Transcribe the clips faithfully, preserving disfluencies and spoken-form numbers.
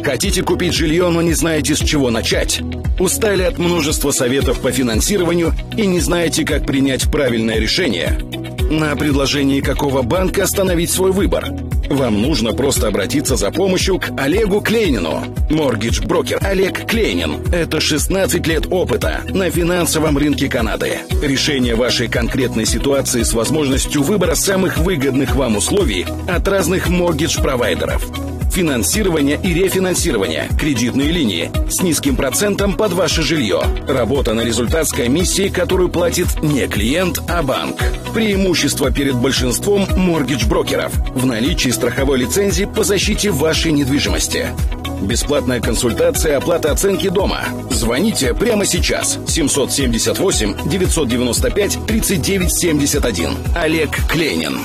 Хотите купить жилье, но не знаете, с чего начать? Устали от множества советов по финансированию и не знаете, как принять правильное решение? На предложении какого банка остановить свой выбор? Вам нужно просто обратиться за помощью к Олегу Клейнину. Моргидж-брокер Олег Клейнин. Это шестнадцать лет опыта на финансовом рынке Канады. Решение вашей конкретной ситуации с возможностью выбора самых выгодных вам условий от разных моргидж-провайдеров. Финансирование и рефинансирование, кредитные линии с низким процентом под ваше жилье. Работа на результат с комиссией, которую платит не клиент, а банк. Преимущество перед большинством моргидж-брокеров в наличии страховой лицензии по защите вашей недвижимости. Бесплатная консультация, оплата оценки дома. Звоните прямо сейчас. семь семь восемь девятьсот девяносто пять тридцать девять семьдесят один. Олег Клейнин.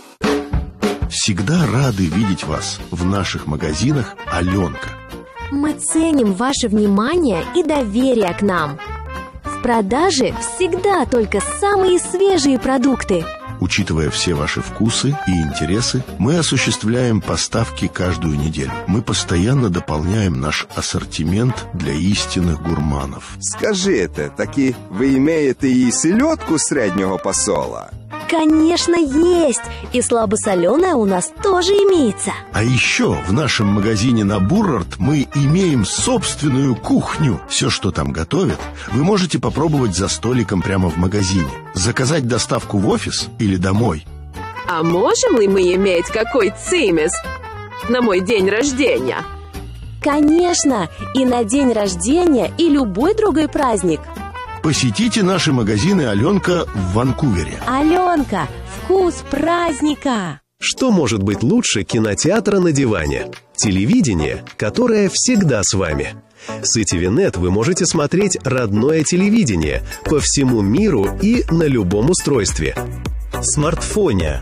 Всегда рады видеть вас в наших магазинах «Аленка». Мы ценим ваше внимание и доверие к нам. В продаже всегда только самые свежие продукты. Учитывая все ваши вкусы и интересы, мы осуществляем поставки каждую неделю. Мы постоянно дополняем наш ассортимент для истинных гурманов. Скажите, таки ви имеете і селедку среднего посола? Конечно, есть! И слабосоленая у нас тоже имеется. А еще в нашем магазине на Буррард мы имеем собственную кухню. Все, что там готовят, вы можете попробовать за столиком прямо в магазине. Заказать доставку в офис или домой. А можем ли мы иметь какой цимес на мой день рождения? Конечно! И на день рождения, и любой другой праздник. Посетите наши магазины «Аленка» в Ванкувере. «Аленка» – вкус праздника. Что может быть лучше кинотеатра на диване? Телевидение, которое всегда с вами. С и ти ви нет вы можете смотреть родное телевидение по всему миру и на любом устройстве. Смартфоне,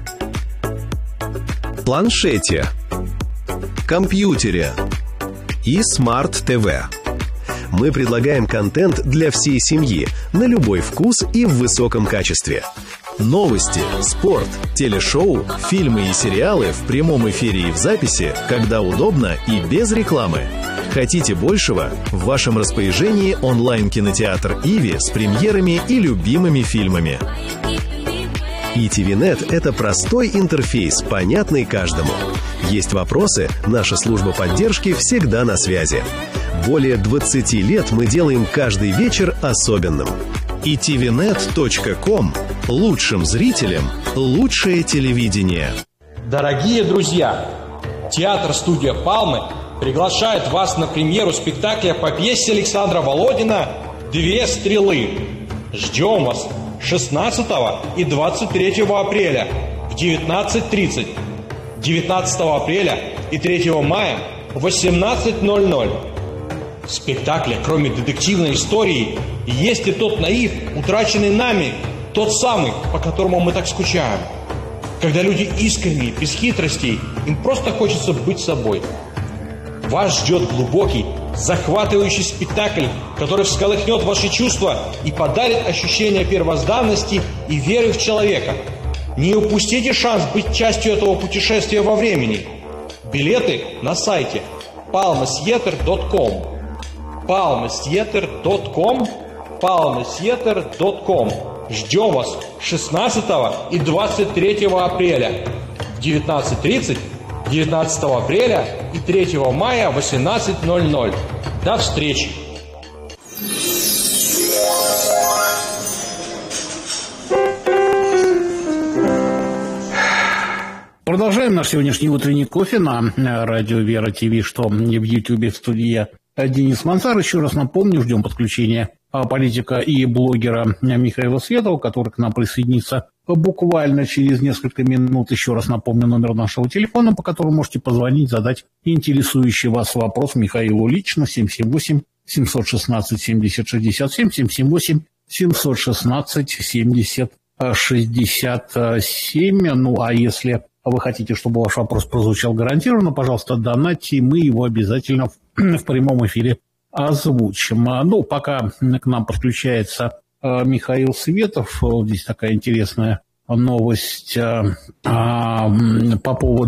планшете, компьютере и смарт-ТВ. Мы предлагаем контент для всей семьи на любой вкус и в высоком качестве. Новости, спорт, телешоу, фильмы и сериалы в прямом эфире и в записи, когда удобно и без рекламы. Хотите большего? В вашем распоряжении онлайн-кинотеатр «Иви» с премьерами и любимыми фильмами. и ти ви нет – это простой интерфейс, понятный каждому. Есть вопросы? Наша служба поддержки всегда на связи. Более двадцати лет мы делаем каждый вечер особенным. и ти ви нет точка ком. Лучшим зрителям лучшее телевидение. Дорогие друзья, театр-студия «Палмы» приглашает вас на премьеру спектакля по пьесе Александра Володина «Две стрелы». Ждем вас шестнадцатого и двадцать третьего апреля в девятнадцать тридцать, девятнадцатого апреля и третьего мая в восемнадцать ноль ноль. В спектакле, кроме детективной истории, есть и тот наив, утраченный нами, тот самый, по которому мы так скучаем. Когда люди искренние, без хитростей, им просто хочется быть собой. Вас ждет глубокий, захватывающий спектакль, который всколыхнет ваши чувства и подарит ощущение первозданности и веры в человека. Не упустите шанс быть частью этого путешествия во времени. Билеты на сайте палма сиэтр точка ком. палма сиэтр точка ком. палма сиэтр точка ком. Ждем вас шестнадцатого и двадцать третьего апреля в девятнадцать тридцать, девятнадцатого апреля и третьего мая в восемнадцать ноль ноль. До встречи! Продолжаем наш сегодняшний утренний кофе на радио Вера ТВ, что в Ютьюбе, в студии Денис Мансар. Еще раз напомню, ждем подключения политика и блогера Михаила Светова, который к нам присоединится буквально через несколько минут. Еще раз напомню номер нашего телефона, по которому можете позвонить, задать интересующий вас вопрос Михаилу лично. семь семь восемь семь один шесть семь ноль шесть семь, семь семь восемь семь один шесть семь ноль шесть семь. Ну, а если вы хотите, чтобы ваш вопрос прозвучал гарантированно, пожалуйста, донатьте, и мы его обязательно в, в прямом эфире озвучим. Ну, пока к нам подключается Михаил Светов, здесь такая интересная новость по поводу